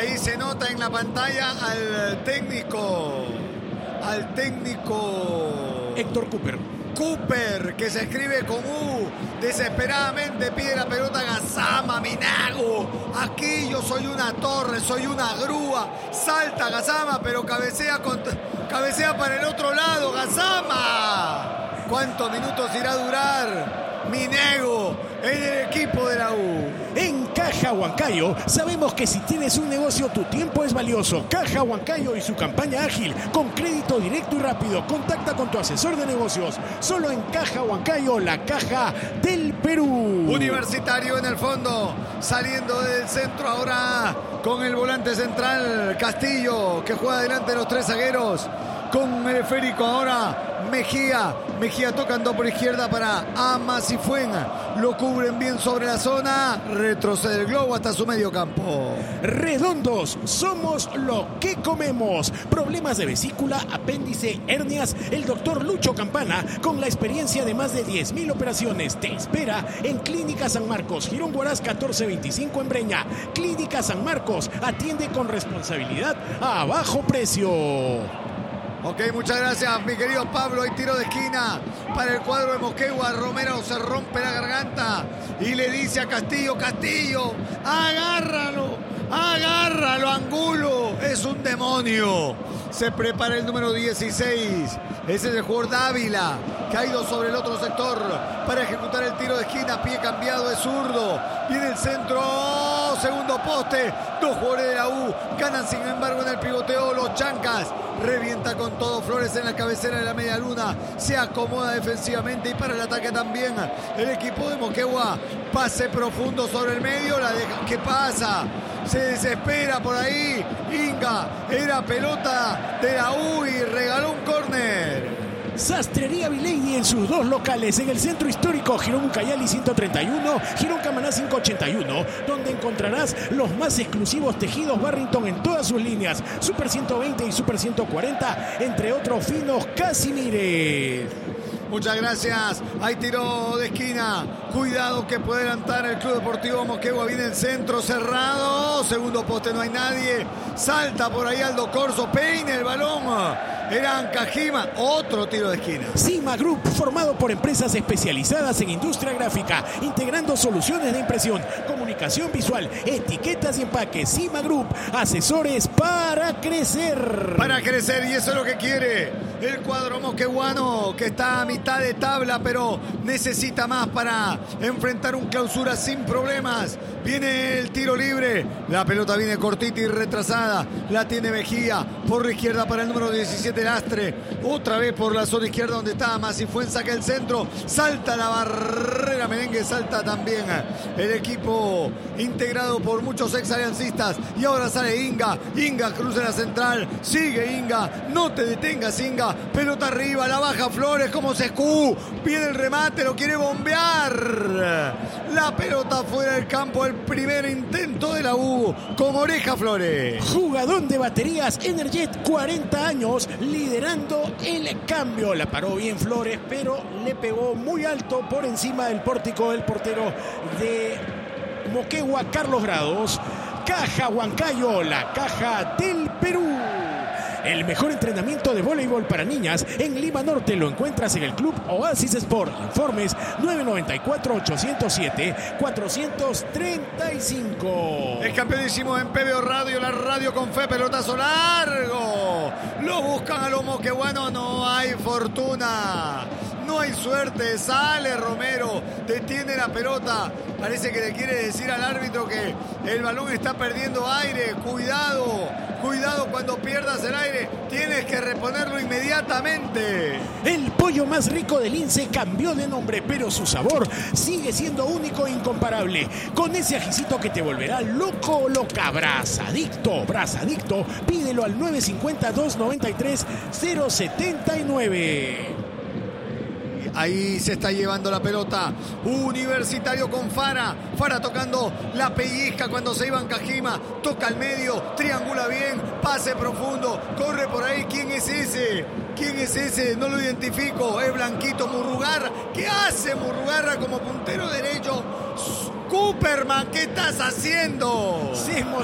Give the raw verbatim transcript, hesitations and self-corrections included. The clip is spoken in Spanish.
Ahí se nota en la pantalla al técnico, al técnico Héctor Cooper. Cooper, que se escribe con U, desesperadamente pide la pelota a Gassama, Minago. Aquí yo soy una torre, soy una grúa. Salta Gassama, pero cabecea, con, cabecea para el otro lado. Gassama. ¿Cuántos minutos irá a durar Minago en el equipo de la U? En Caja Huancayo sabemos que si tienes un negocio tu tiempo es valioso. Caja Huancayo y su campaña ágil con crédito directo y rápido. Contacta con tu asesor de negocios. Solo en Caja Huancayo, la caja del Perú. Universitario en el fondo, saliendo del centro ahora con el volante central Castillo, que juega delante de los tres zagueros. Con el esférico ahora Mejía. Mejía tocando por izquierda para Amasifuena. Lo cubren bien sobre la zona. Retrocede el globo hasta su medio campo. Redondos, somos lo que comemos. Problemas de vesícula, apéndice, hernias. El doctor Lucho Campana, con la experiencia de más de diez mil operaciones, te espera en Clínica San Marcos, Girón Huaraz catorce veinticinco en Breña. Clínica San Marcos, atiende con responsabilidad a bajo precio. Ok, muchas gracias, mi querido Pablo. Hay tiro de esquina para el cuadro de Moquegua. Romero se rompe la garganta y le dice a Castillo: Castillo, agárralo, agárralo, Angulo. Es un demonio. Se prepara el número dieciséis. Ese es el jugador Dávila, que ha ido sobre el otro sector para ejecutar el tiro de esquina. Pie cambiado, es zurdo. Viene el centro, oh, segundo poste. Dos jugadores de la U ganan, sin embargo, en el pivoteo los Chancas. Revienta con todo Flores en la cabecera de la media luna. Se acomoda defensivamente y para el ataque también el equipo de Moquegua. Pase profundo sobre el medio. La deja. ¿Qué pasa? Se desespera por ahí Inga. Era pelota de la U y regaló un córner. Sastrería Vilady en sus dos locales, en el centro histórico Girón Ucayali ciento treinta y uno, Girón Camaná quinientos ochenta y uno, donde encontrarás los más exclusivos tejidos Barrington en todas sus líneas, Super ciento veinte y Super ciento cuarenta, entre otros finos Casimires. Muchas gracias. Hay tiro de esquina. Cuidado que puede adelantar el Club Deportivo Moquegua. Viene el centro cerrado. Segundo poste, no hay nadie. Salta por ahí Aldo Corso. Peina el balón. Era Ancajima. Otro tiro de esquina. Cima Group, formado por empresas especializadas en industria gráfica, integrando soluciones de impresión, comunicación visual, etiquetas y empaques. Cima Group, asesores para crecer. Para crecer, y eso es lo que quiere el cuadro moqueguano, que está a mitad de tabla, pero necesita más para enfrentar un Clausura sin problemas. Viene el tiro libre. La pelota viene cortita y retrasada. La tiene Mejía por la izquierda para el número diecisiete, Lastre. Otra vez por la zona izquierda donde está Masifuén. Saca el centro. Salta la barrera merengue. Salta también el equipo integrado por muchos ex aliancistas. Y ahora sale Inga. Inga cruza la central. Sigue Inga. No te detengas, Inga. Pelota arriba. La baja Flores como Sescú. Viene el remate. Lo quiere bombear. La pelota fuera del campo. El primer intento de la U con Oreja Flores. Jugadón de baterías Energet, cuarenta años, liderando el cambio. La paró bien Flores, pero le pegó muy alto por encima del pórtico del portero de Moquegua, Carlos Grados. Caja Huancayo, la caja del Perú. El mejor entrenamiento de voleibol para niñas en Lima Norte lo encuentras en el Club Oasis Sport. Informes nueve nueve cuatro, ocho cero siete, cuatro tres cinco. El campeonísimo en P B O Radio, la radio con fe, pelotazo largo. Lo buscan a los moqueguanos, no hay fortuna. No hay suerte, sale Romero, detiene la pelota. Parece que le quiere decir al árbitro que el balón está perdiendo aire. Cuidado, cuidado cuando pierdas el aire. Tienes que reponerlo inmediatamente. El pollo más rico del Lince cambió de nombre, pero su sabor sigue siendo único e incomparable. Con ese ajicito que te volverá loco o loca. Brazadicto, Brazadicto, pídelo al nueve cinco cero, dos nueve tres, cero siete nueve. Ahí se está llevando la pelota Universitario con Fara. Fara tocando la pellizca cuando se iba Ancajima. Toca al medio, triangula bien, pase profundo, corre por ahí. ¿Quién es ese? ¿Quién es ese? No lo identifico. Es Blanquito Murrugarra. ¿Qué hace Murrugarra como puntero derecho? Cooperman, ¿qué estás haciendo? Se